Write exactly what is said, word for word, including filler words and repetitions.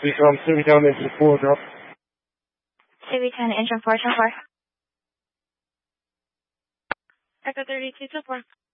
Become Civic ten into four, drop. Civic ten, engine four, ten four. Echo thirty-two, two four.